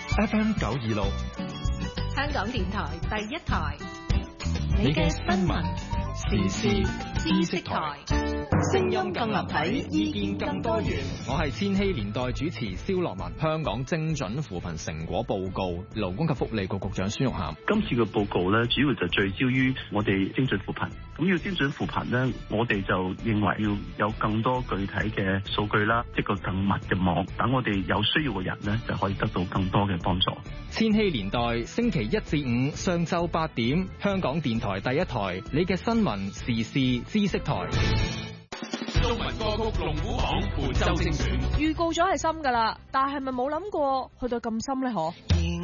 FM 926， 香港電台第一台， 你嘅新聞時事知識台，聲音更立體，意見更多元。 我係千禧年代主持蕭樂文。香港精準扶貧成果報告，勞工及福利局局長孫玉菡。 今次嘅報告咧，主要就聚焦於我哋精準扶貧。咁要精準扶貧咧，我哋就認為要有更多具體嘅數據啦，一個更密嘅網，等我哋有需要嘅人咧就可以得到更多嘅幫助。 千禧年代星期1至5上晝8點，香港電台第一台，你嘅新聞時事知識台。 中文歌曲龍虎榜本周精選， 預告咗係深㗎啦，但係咪冇諗過去到咁深呢？